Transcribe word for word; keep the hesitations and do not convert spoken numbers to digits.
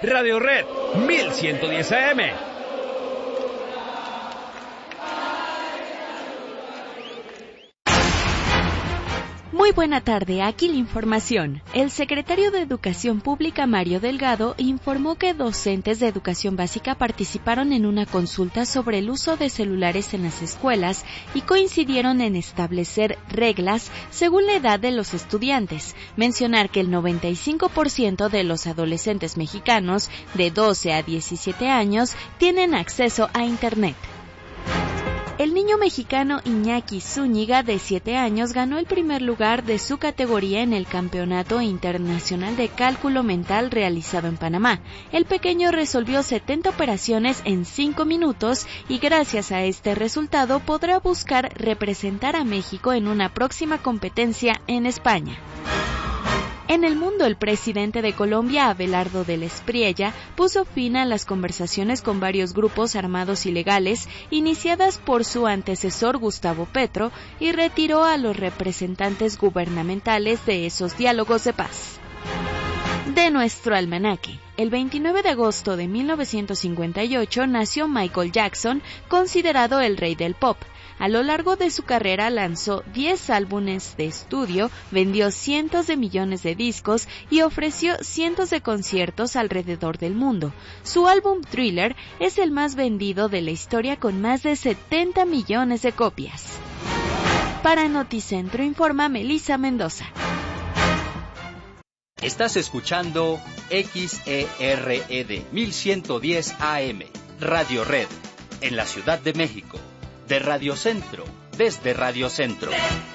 Radio Red mil ciento diez A M. Muy buena tarde, aquí la información. El secretario de Educación Pública, Mario Delgado, informó que docentes de educación básica participaron en una consulta sobre el uso de celulares en las escuelas y coincidieron en establecer reglas según la edad de los estudiantes. Mencionar que el noventa y cinco por ciento de los adolescentes mexicanos de doce a diecisiete años tienen acceso a Internet. El niño mexicano Iñaki Zúñiga, de siete años, ganó el primer lugar de su categoría en el Campeonato Internacional de Cálculo Mental realizado en Panamá. El pequeño resolvió setenta operaciones en cinco minutos y gracias a este resultado podrá buscar representar a México en una próxima competencia en España. En el mundo, el presidente de Colombia, Abelardo del Espriella, puso fin a las conversaciones con varios grupos armados ilegales iniciadas por su antecesor Gustavo Petro y retiró a los representantes gubernamentales de esos diálogos de paz. De nuestro almanaque. El veintinueve de agosto de mil novecientos cincuenta y ocho nació Michael Jackson, considerado el rey del pop. A lo largo de su carrera lanzó diez álbumes de estudio, vendió cientos de millones de discos y ofreció cientos de conciertos alrededor del mundo. Su álbum Thriller es el más vendido de la historia con más de setenta millones de copias. Para Noticentro informa Melissa Mendoza. Estás escuchando X E R E D mil ciento diez A M, Radio Red, en la Ciudad de México. De Radio Centro, desde Radio Centro.